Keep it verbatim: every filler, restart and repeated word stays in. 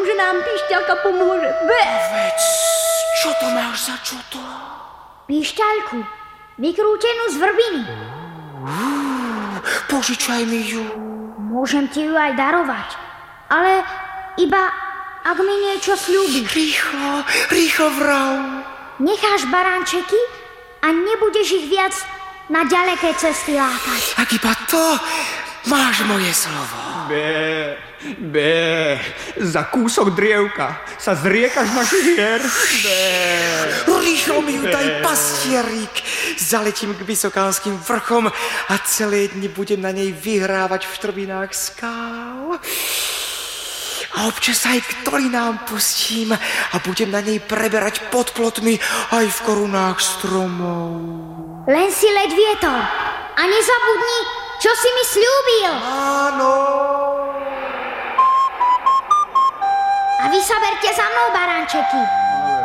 že nám píšťalka pomôže. Be! Veď, čo to máš za čuto? Píšťalku, vykrútenú z vrbiny. Požičaj mi ju. Môžem ti ju aj darovať, ale iba ak mi niečo sľúbiš. Rýchlo, rýchlo vrav. Necháš baránčeky a nebudeš ich viac na ďaleké cesty lákať. Ak iba to, máš moje slovo. Bé, bé, za kúsok drievka sa zriekaš našich hier. Bé. Rýchlo mi ju daj, pastierík. Zaletím k vysokánskym vrchom a celé dni budem na nej vyhrávať v štrbinách skál. A občas aj k dolinám pustím a budem na nej preberať pod plotmi aj v korunách stromov. Len si leď vietor a nezabudni, čo si mi sľúbil. Áno. A vy sa berte za mnou, baránčeky.